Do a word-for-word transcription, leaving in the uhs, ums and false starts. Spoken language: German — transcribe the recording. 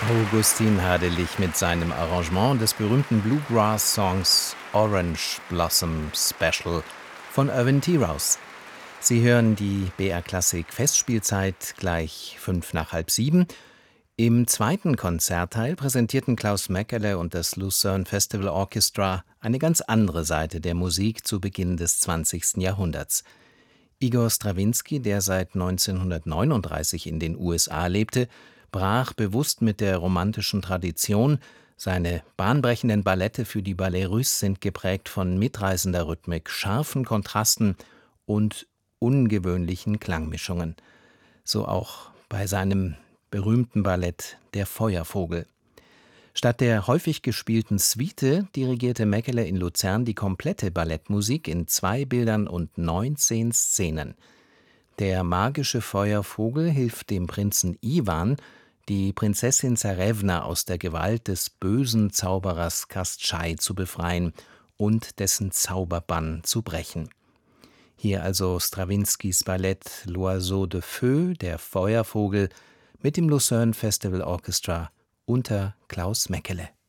Augustin Hadelich mit seinem Arrangement des berühmten Bluegrass-Songs „Orange Blossom Special“ von Irvin T. Rouse. Sie hören die B R Klassik Festspielzeit gleich fünf nach halb sieben. Im zweiten Konzertteil präsentierten Klaus Meckerle und das Lucerne Festival Orchestra eine ganz andere Seite der Musik zu Beginn des zwanzigsten Jahrhunderts. Igor Strawinski, der seit neunzehnhundertneununddreißig in den U S A lebte, brach bewusst mit der romantischen Tradition. Seine bahnbrechenden Ballette für die Ballets Russes sind geprägt von mitreißender Rhythmik, scharfen Kontrasten und ungewöhnlichen Klangmischungen. So auch bei seinem berühmten Ballett »Der Feuervogel«. Statt der häufig gespielten Suite dirigierte Meckerle in Luzern die komplette Ballettmusik in zwei Bildern und neunzehn Szenen. Der magische Feuervogel hilft dem Prinzen Iwan, die Prinzessin Zarewna aus der Gewalt des bösen Zauberers Kastschai zu befreien und dessen Zauberbann zu brechen. Hier also Strawinskys Ballett L'Oiseau de Feu, der Feuervogel, mit dem Lucerne Festival Orchestra unter Klaus Meckerle.